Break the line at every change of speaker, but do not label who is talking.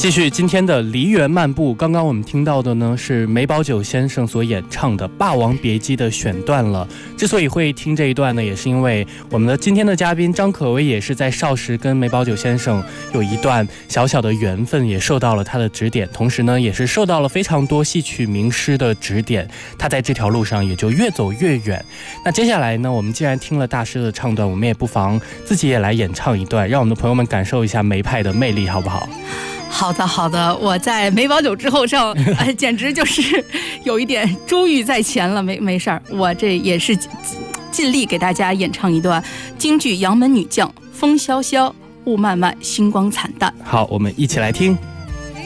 继续今天的梨园漫步，刚刚我们听到的呢是梅葆玖先生所演唱的《霸王别姬》的选段了。之所以会听这一段呢，也是因为我们的今天的嘉宾张可威也是在少时跟梅葆玖先生有一段小小的缘分，也受到了他的指点，同时呢也是受到了非常多戏曲名师的指点，他在这条路上也就越走越远。那接下来呢，我们既然听了大师的唱段，我们也不妨自己也来演唱一段，让我们的朋友们感受一下梅派的魅力，好不好？
好的好的，我在梅葆玖之后上，简直就是有一点珠玉在前了，没事儿，我这也是尽力给大家演唱一段京剧《杨门女将》，风萧萧，雾漫漫，星光惨淡。
好，我们一起来听。